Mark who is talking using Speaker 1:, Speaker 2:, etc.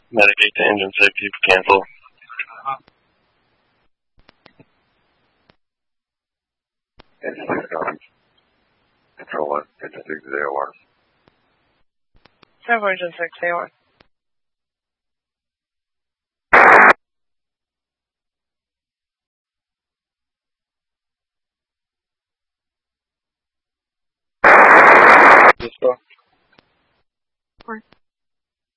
Speaker 1: Navigate to engine safety, cancel.
Speaker 2: Engine 6 comes. Control 1, engine 6 is AOR.
Speaker 3: 7 engine 6, AOR.
Speaker 1: Dispo.